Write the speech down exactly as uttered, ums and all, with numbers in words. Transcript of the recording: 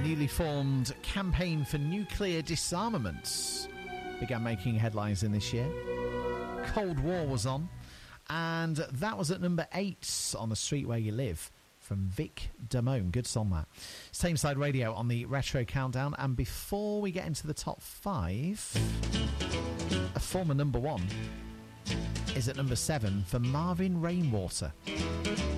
newly formed Campaign for Nuclear Disarmament began making headlines in this year. Cold War was on, and that was at number eight on The Street Where You Live from Vic Damone. Good song, that. It's Tameside Radio on the Retro Countdown, and before we get into the top five, a former number one is at number seven for Marvin Rainwater.